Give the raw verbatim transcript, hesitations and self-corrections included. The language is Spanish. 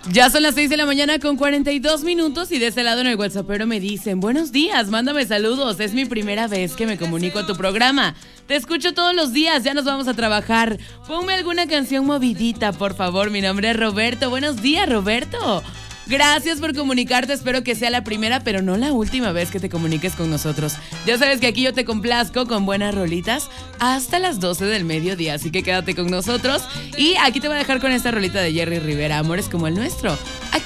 Ya son las seis de la mañana con cuarenta y dos minutos y de ese lado en el WhatsAppero me dicen: buenos días, mándame saludos, es mi primera vez que me comunico a tu programa. Te escucho todos los días, ya nos vamos a trabajar. Ponme alguna canción movidita, por favor. Mi nombre es Roberto. Buenos días, Roberto. Gracias por comunicarte, espero que sea la primera, pero no la última vez que te comuniques con nosotros. Ya sabes que aquí yo te complazco con buenas rolitas hasta las doce del mediodía, así que quédate con nosotros. Y aquí te voy a dejar con esta rolita de Jerry Rivera, Amores como el nuestro.